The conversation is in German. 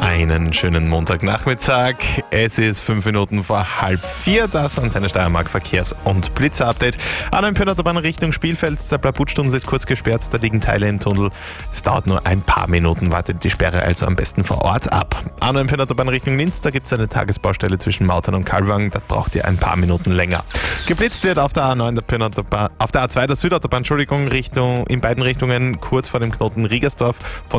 Einen schönen Montagnachmittag. Es ist 5 Minuten vor 3:30. Das Antenne Steiermark Verkehrs- und Blitzer-Update. A9 Autobahn Richtung Spielfeld. Der Blattbuttstunnel ist kurz gesperrt. Da liegen Teile im Tunnel. Es dauert nur ein paar Minuten. Wartet die Sperre also am besten vor Ort ab. A9 Autobahn Richtung Linz. Da gibt es eine Tagesbaustelle zwischen Mautern und Kalwang. Da braucht ihr ein paar Minuten länger. Geblitzt wird auf der A9 auf der A2 der Südautobahn, in beiden Richtungen kurz vor dem Knoten Riegersdorf. Von